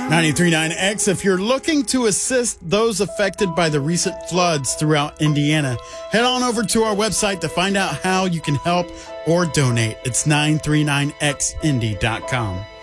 93.9X, if you're looking to assist those affected by the recent floods throughout Indiana, head on over to our website to find out how you can help or donate. It's 939xindy.com.